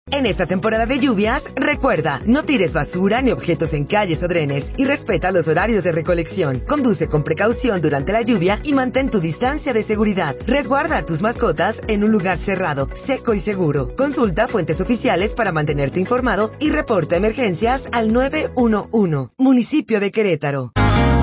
En esta temporada de lluvias, recuerda, no tires basura ni objetos en calles o drenes y respeta los horarios de recolección. Conduce con precaución durante la lluvia y mantén tu distancia de seguridad. Resguarda a tus mascotas en un lugar cerrado, seco y seguro. Consulta fuentes oficiales para mantenerte informado y reporta emergencias al 911. Municipio de Querétaro.